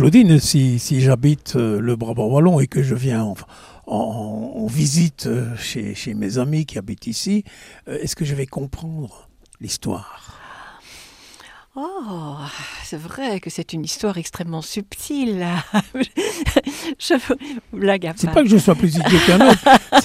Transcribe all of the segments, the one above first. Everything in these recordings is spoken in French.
Claudine, si j'habite le Brabant wallon et que je viens en visite chez mes amis qui habitent ici, est-ce que je vais comprendre l'histoire ? Oh, c'est vrai que c'est une histoire extrêmement subtile. Blague à part. C'est pas que je sois plus idiot qu'un autre.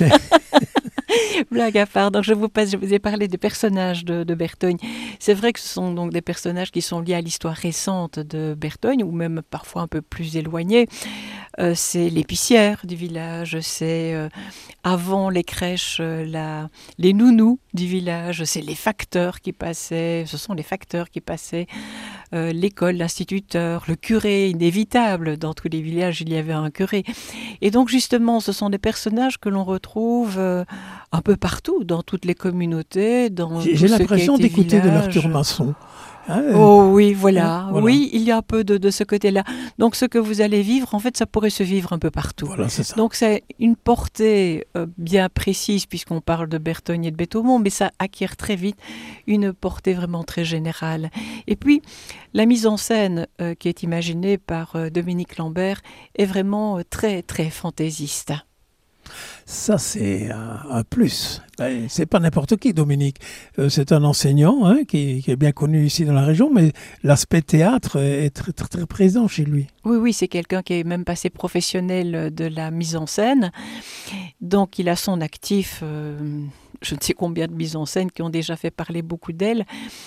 Blague à part. Donc je vous ai parlé des personnages de Bertogne. C'est vrai que ce sont donc des personnages qui sont liés à l'histoire récente de Bertogne, ou même parfois un peu plus éloignés. C'est l'épicière du village, c'est avant les crèches, les nounous du village, c'est les facteurs qui passaient, ce sont les facteurs qui passaient, l'école, l'instituteur, le curé, inévitable, dans tous les villages il y avait un curé. Et donc justement ce sont des personnages que l'on retrouve un peu partout, dans toutes les communautés, dans J'ai l'impression d'écouter de l'Arthur Masson. Oh oui, voilà. Oui, il y a un peu de ce côté-là. Donc ce que vous allez vivre, en fait, ça pourrait se vivre un peu partout. Voilà, c'est ça. Donc c'est une portée bien précise, puisqu'on parle de Bertogne et de Béthaumont, mais ça acquiert très vite une portée vraiment très générale. Et puis, la mise en scène qui est imaginée par Dominique Lambert est vraiment très, très fantaisiste. Ça, c'est un plus. C'est pas n'importe qui, Dominique. C'est un enseignant qui est bien connu ici dans la région, mais l'aspect théâtre est très, très, très présent chez lui. Oui, c'est quelqu'un qui est même passé professionnel de la mise en scène. Donc, il a son actif, je ne sais combien de mises en scène qui ont déjà fait parler beaucoup d'elle.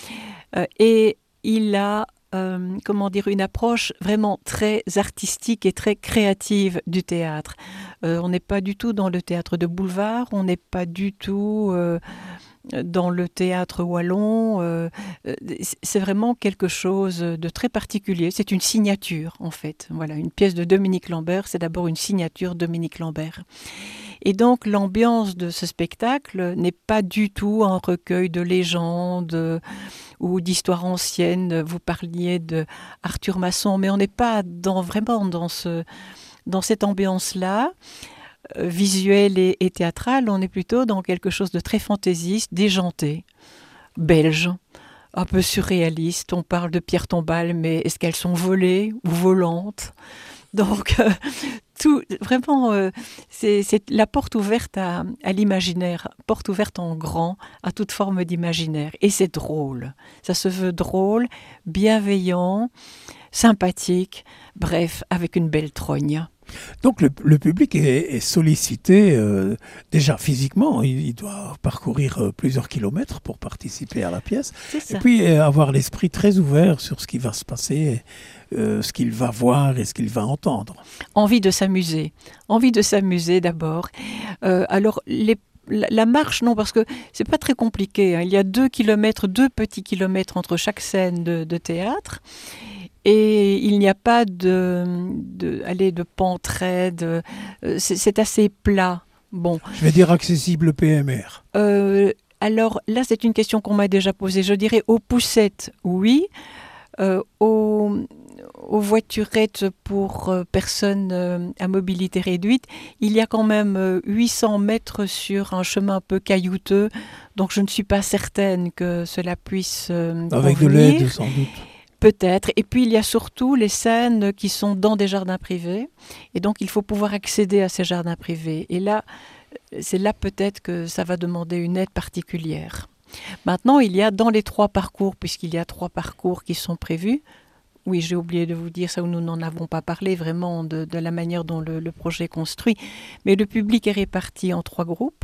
Et il a une approche vraiment très artistique et très créative du théâtre. On n'est pas du tout dans le théâtre de boulevard, on n'est pas du tout dans le théâtre wallon. C'est vraiment quelque chose de très particulier. C'est une signature, en fait. Voilà, une pièce de Dominique Lambert, c'est d'abord une signature Dominique Lambert. Et donc, l'ambiance de ce spectacle n'est pas du tout un recueil de légendes ou d'histoires anciennes. Vous parliez de Arthur Masson, mais on n'est pas vraiment dans cette ambiance-là, visuelle et théâtrale. On est plutôt dans quelque chose de très fantaisiste, déjanté, belge, un peu surréaliste. On parle de pierres tombales, mais est-ce qu'elles sont volées ou volantes ? Donc, c'est la porte ouverte à l'imaginaire, porte ouverte en grand à toute forme d'imaginaire. Et c'est drôle. Ça se veut drôle, bienveillant, sympathique, bref, avec une belle trogne. Donc le public est sollicité déjà physiquement, il doit parcourir plusieurs kilomètres pour participer à la pièce, et puis avoir l'esprit très ouvert sur ce qui va se passer, ce qu'il va voir et ce qu'il va entendre. Envie de s'amuser d'abord. Alors la marche, non, parce que c'est pas très compliqué. Il y a 2 petits kilomètres entre chaque scène de théâtre. Et il n'y a pas de pente raide, c'est assez plat. Bon. Je vais dire accessible PMR. Alors là, c'est une question qu'on m'a déjà posée. Je dirais aux poussettes, oui. Aux voiturettes pour personnes à mobilité réduite, il y a quand même 800 mètres sur un chemin un peu caillouteux. Donc je ne suis pas certaine que cela puisse avec convenir. De l'aide, sans doute. Peut-être. Et puis, il y a surtout les scènes qui sont dans des jardins privés. Et donc, il faut pouvoir accéder à ces jardins privés. Et là, c'est là peut-être que ça va demander une aide particulière. Maintenant, il y a dans les 3 parcours, puisqu'il y a 3 parcours qui sont prévus. Oui, j'ai oublié de vous dire ça, nous n'en avons pas parlé vraiment de la manière dont le projet est construit. Mais le public est réparti en 3 groupes.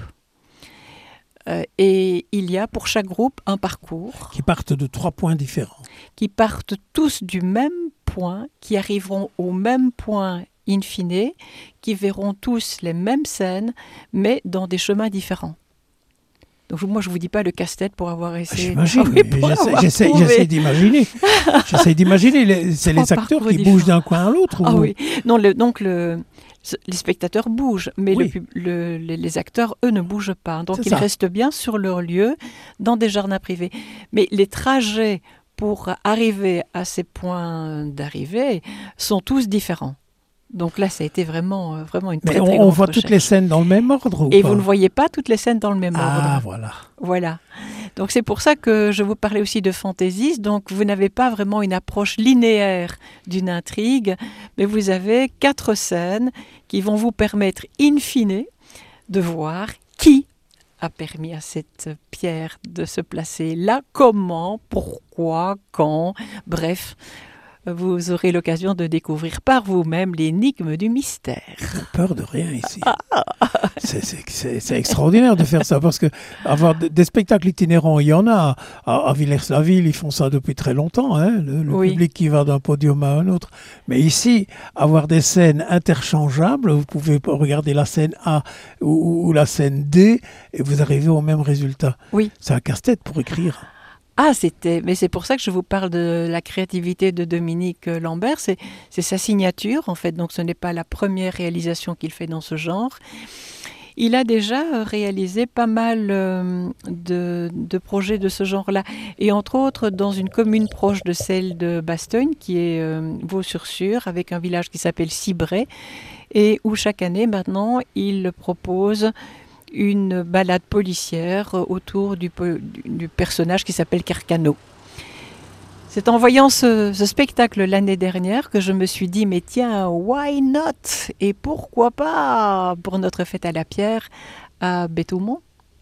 Et il y a pour chaque groupe un parcours. Qui partent de 3 points différents. Qui partent tous du même point, qui arriveront au même point in fine, qui verront tous les mêmes scènes, mais dans des chemins différents. Donc moi, je ne vous dis pas le casse-tête pour avoir essayé... J'essaie d'imaginer. J'essaie d'imaginer. C'est les acteurs qui bougent d'un coin à l'autre. Ah oui. Non, les spectateurs bougent, mais oui. Les acteurs, eux, ne bougent pas. Donc, ils restent bien sur leur lieu, dans des jardins privés. Mais les trajets pour arriver à ces points d'arrivée sont tous différents. Donc là, ça a été vraiment une très, très grande recherche. On voit toutes les scènes dans le même ordre ou Et pas ? vous ne voyez pas toutes les scènes dans le même ordre. Ah, voilà. Donc c'est pour ça que je vous parlais aussi de fantaisiste. Donc vous n'avez pas vraiment une approche linéaire d'une intrigue, mais vous avez 4 scènes qui vont vous permettre in fine de voir qui a permis à cette pierre de se placer là, comment, pourquoi, quand, bref. Vous aurez l'occasion de découvrir par vous-même l'énigme du mystère. J'ai peur de rien ici. C'est extraordinaire de faire ça, parce que avoir des spectacles itinérants, il y en a. À Villers-la-Ville, ils font ça depuis très longtemps, hein, le public qui va d'un podium à un autre. Mais ici, avoir des scènes interchangeables, vous pouvez regarder la scène A ou la scène D, et vous arrivez au même résultat. Oui. C'est un casse-tête pour écrire. Mais c'est pour ça que je vous parle de la créativité de Dominique Lambert. C'est sa signature, en fait. Donc, ce n'est pas la première réalisation qu'il fait dans ce genre. Il a déjà réalisé pas mal de projets de ce genre-là. Et entre autres, dans une commune proche de celle de Bastogne, qui est Vaux-sur-Sûre, avec un village qui s'appelle Cibray, et où chaque année, maintenant, il propose une balade policière autour du personnage qui s'appelle Carcano. C'est en voyant ce spectacle l'année dernière que je me suis dit, mais tiens, why not? Et pourquoi pas pour notre fête à la pierre à Béthaumont?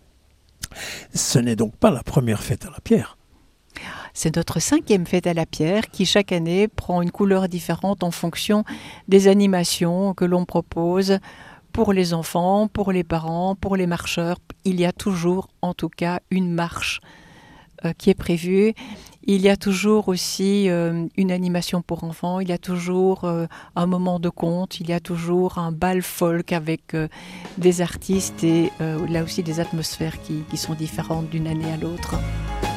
Ce n'est donc pas la première fête à la pierre. C'est notre 5e fête à la pierre qui chaque année prend une couleur différente en fonction des animations que l'on propose. Pour les enfants, pour les parents, pour les marcheurs, il y a toujours, en tout cas, une marche qui est prévue. Il y a toujours aussi une animation pour enfants, il y a toujours un moment de conte, il y a toujours un bal folk avec des artistes et là aussi des atmosphères qui sont différentes d'une année à l'autre.